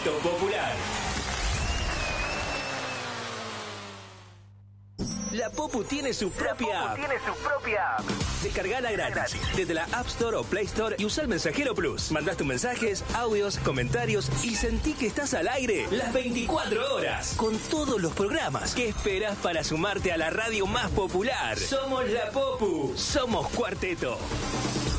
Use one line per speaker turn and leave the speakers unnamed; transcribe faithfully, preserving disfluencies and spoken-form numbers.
Cuarteto Popular. La Popu tiene su propia app.
tiene su propia app.
Descargala gratis desde la App Store o Play Store y usa el Mensajero Plus. Mandás tus mensajes, audios, comentarios y sentí que estás al aire las veinticuatro horas con todos los programas. ¿Qué esperas para sumarte a la radio más popular? Somos la Popu. Somos Cuarteto.